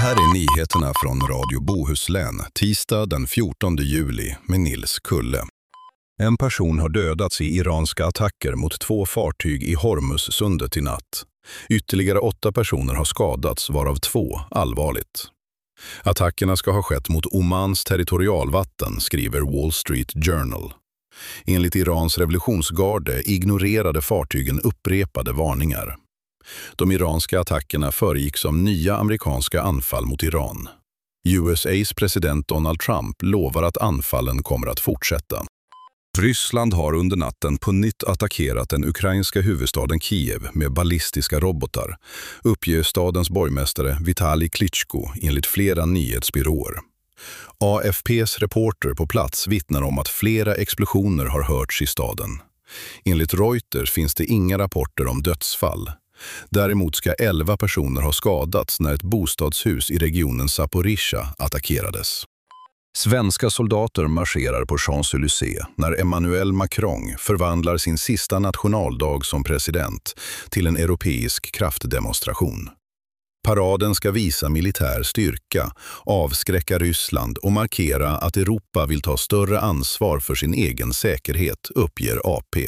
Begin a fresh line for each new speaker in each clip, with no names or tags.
här är nyheterna från Radio Bohuslän, tisdag den 14 juli med Nils Kulle. En person har dödats i iranska attacker mot 2 fartyg i Hormuzsundet i natt. Ytterligare 8 personer har skadats, varav 2 allvarligt. Attackerna ska ha skett mot Omans territorialvatten, skriver Wall Street Journal. Enligt Irans revolutionsgarde ignorerade fartygen upprepade varningar. De iranska attackerna föregicks av nya amerikanska anfall mot Iran. USA:s president Donald Trump lovar att anfallen kommer att fortsätta. Ryssland har under natten på nytt attackerat den ukrainska huvudstaden Kiev med ballistiska robotar, uppger stadens borgmästare Vitali Klitschko enligt flera nyhetsbyråer. AFP:s reporter på plats vittnar om att flera explosioner har hörts i staden. Enligt Reuters finns det inga rapporter om dödsfall. Däremot ska 11 personer ha skadats när ett bostadshus i regionen Zaporizjzja attackerades. Svenska soldater marscherar på Champs-Élysées när Emmanuel Macron förvandlar sin sista nationaldag som president till en europeisk kraftdemonstration. Paraden ska visa militär styrka, avskräcka Ryssland och markera att Europa vill ta större ansvar för sin egen säkerhet, uppger AP.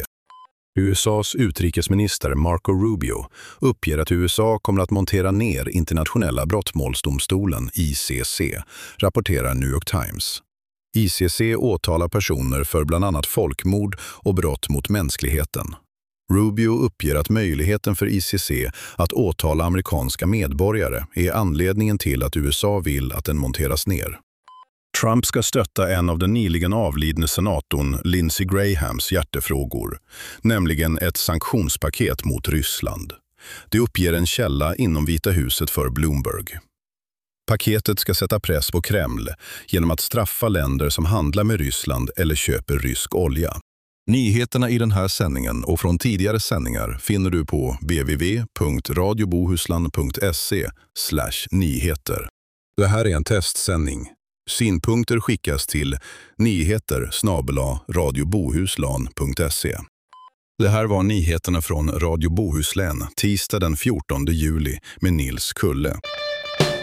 USAs utrikesminister Marco Rubio uppger att USA kommer att montera ner internationella brottmålsdomstolen ICC, rapporterar New York Times. ICC åtalar personer för bland annat folkmord och brott mot mänskligheten. Rubio uppger att möjligheten för ICC att åtala amerikanska medborgare är anledningen till att USA vill att den monteras ner. Trump ska stötta en av den nyligen avlidne senatorn Lindsey Grahams hjärtefrågor, nämligen ett sanktionspaket mot Ryssland. Det uppger en källa inom Vita huset för Bloomberg. Paketet ska sätta press på Kreml genom att straffa länder som handlar med Ryssland eller köper rysk olja. Nyheterna i den här sändningen och från tidigare sändningar finner du på www.radiobohusland.se/nyheter. Det här är en testsändning. Synpunkter skickas till nyheter@radiobohuslan.se. Det här var nyheterna från Radio Bohuslän, tisdag den 14 juli med Nils Kulle.